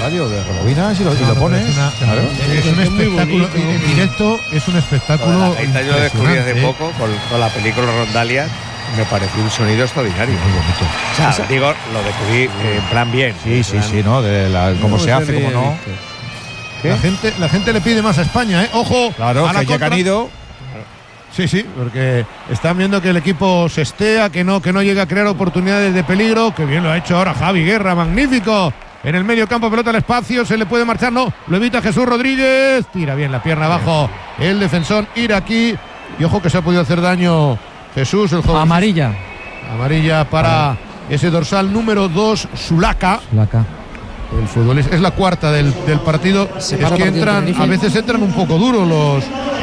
radio, de rebobinas y lo pones. Es un espectáculo en directo, es un espectáculo. La gaita yo lo descubrí hace impresionante. poco con la película Rondalia. Me pareció un sonido extraordinario. Muy bonito. O sea, digo, lo descubrí en plan bien. Sí, ¿no? De cómo se hace, cómo no. ¿Qué? La gente le pide más a España, ¿eh? Ojo. Claro, a la que ya que han contra. ido. Sí, porque están viendo que el equipo se estea, que no llega a crear oportunidades de peligro. Que bien lo ha hecho ahora Javi Guerra, magnífico. En el medio campo, pelota al espacio, se le puede marchar, no, lo evita Jesús Rodríguez. Tira bien la pierna abajo el defensor iraquí. Y ojo que se ha podido hacer daño Jesús, el joven. Amarilla para ese dorsal número 2, Sulaka. El futbolista es la cuarta del partido. Es que a veces entran un poco duros